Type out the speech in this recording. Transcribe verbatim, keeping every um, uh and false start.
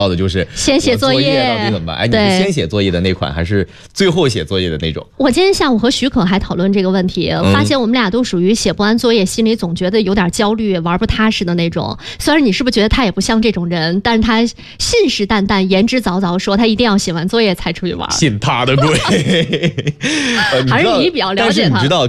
到的就是先写作业到底怎么办？哎，你是先写作业的那款，还是最后写作业的那种？ 我今天下午和许可还讨论这个问题，嗯、发现我们俩都属于写不完作业，心里总觉得有点焦虑，玩不踏实的那种。虽然你是不是觉得他也不像这种人，但是他信誓旦旦、言之凿凿说他一定要写完作业才出去玩。 信他的鬼！ 还是你比较了解他。 但是你知道。